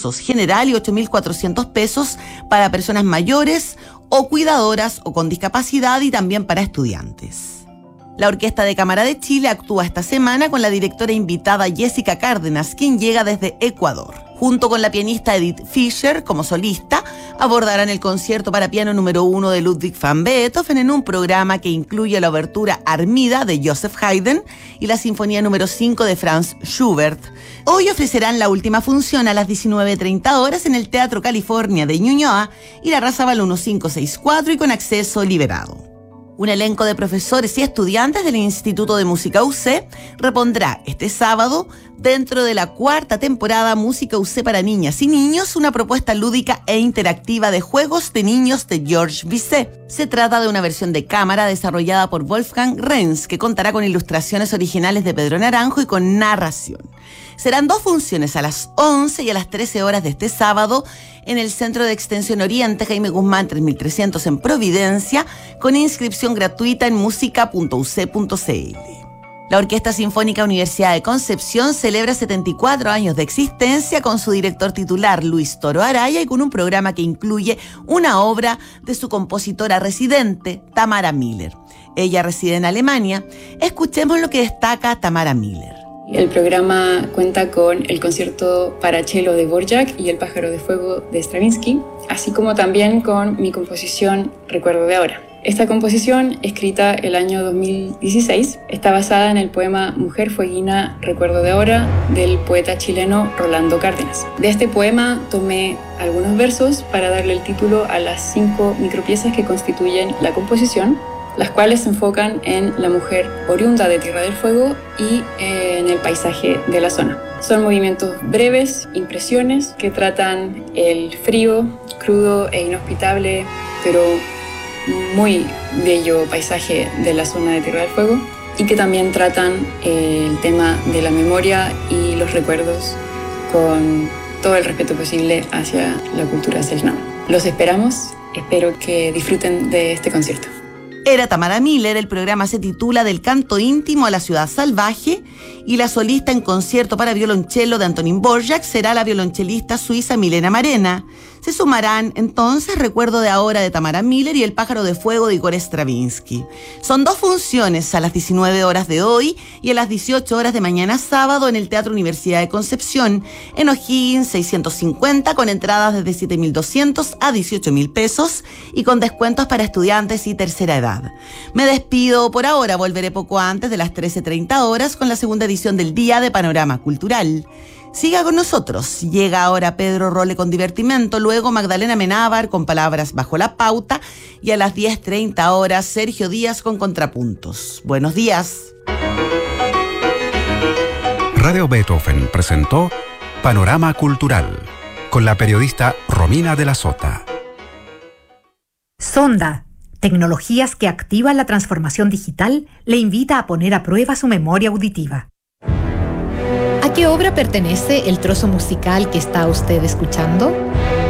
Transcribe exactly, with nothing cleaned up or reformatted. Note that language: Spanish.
pesos general y ocho mil cuatrocientos pesos para personas mayores o cuidadoras o con discapacidad y también para estudiantes. La Orquesta de Cámara de Chile actúa esta semana con la directora invitada Jessica Cárdenas, quien llega desde Ecuador. Junto con la pianista Edith Fischer como solista, abordarán el concierto para piano número uno de Ludwig van Beethoven en un programa que incluye la obertura Armida de Joseph Haydn y la sinfonía número cinco de Franz Schubert. Hoy ofrecerán la última función a las diecinueve treinta horas en el Teatro California de Ñuñoa y la Razabal quince sesenta y cuatro y con acceso liberado. Un elenco de profesores y estudiantes del Instituto de Música U C repondrá este sábado, dentro de la cuarta temporada Música U C para niñas y niños, una propuesta lúdica e interactiva de juegos de niños de Georges Bizet. Se trata de una versión de cámara desarrollada por Wolfgang Renz, que contará con ilustraciones originales de Pedro Naranjo y con narración. Serán dos funciones, a las once y a las trece horas de este sábado, en el Centro de Extensión Oriente, Jaime Guzmán tres mil trescientos en Providencia, con inscripción gratuita en música punto u c punto c l. La Orquesta Sinfónica Universidad de Concepción celebra setenta y cuatro años de existencia con su director titular Luis Toro Araya y con un programa que incluye una obra de su compositora residente, Tamara Miller. Ella reside en Alemania. Escuchemos lo que destaca Tamara Miller. El programa cuenta con el concierto para cello de Dvorak y el pájaro de fuego de Stravinsky, así como también con mi composición Recuerdo de Ahora. Esta composición, escrita el año dos mil dieciséis, está basada en el poema Mujer Fueguina Recuerdo de Ahora del poeta chileno Rolando Cárdenas. De este poema tomé algunos versos para darle el título a las cinco micropiezas que constituyen la composición, las cuales se enfocan en la mujer oriunda de Tierra del Fuego y en el paisaje de la zona. Son movimientos breves, impresiones, que tratan el frío, crudo e inhospitable, pero muy bello paisaje de la zona de Tierra del Fuego, y que también tratan el tema de la memoria y los recuerdos con todo el respeto posible hacia la cultura selknam. Los esperamos, espero que disfruten de este concierto. Era Tamara Miller. El programa se titula Del canto íntimo a la ciudad salvaje y la solista en concierto para violonchelo de Antonín Dvorak será la violonchelista suiza Milena Marena. Se sumarán entonces Recuerdo de Ahora de Tamara Miller y El pájaro de fuego de Igor Stravinsky. Son dos funciones, a las diecinueve horas de hoy y a las dieciocho horas de mañana sábado en el Teatro Universidad de Concepción, en O'Higgins seiscientos cincuenta, con entradas desde siete mil doscientos a dieciocho mil pesos y con descuentos para estudiantes y tercera edad. Me despido por ahora, volveré poco antes de las trece treinta horas con la segunda edición del Día de Panorama Cultural. Siga con nosotros. Llega ahora Pedro Role con Divertimento, luego Magdalena Menábar con Palabras bajo la pauta y a las diez treinta horas Sergio Díaz con Contrapuntos. Buenos días. Radio Beethoven presentó Panorama Cultural con la periodista Romina de la Sota. Sonda, tecnologías que activan la transformación digital, le invita a poner a prueba su memoria auditiva. ¿A qué obra pertenece el trozo musical que está usted escuchando?